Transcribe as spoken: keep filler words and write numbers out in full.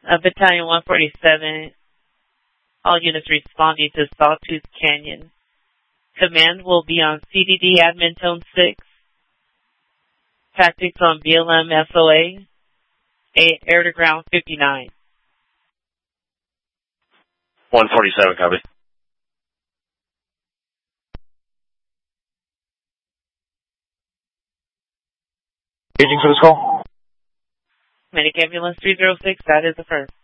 Uh, Battalion one forty-seven, all units responding to Sawtooth Canyon. Command will be on C D D Admin Tone six. Tactics on B L M S O A, Air to Ground fifty-nine. one forty-seven, copy. Paging for this call? Medic Ambulance three oh six, that is the first.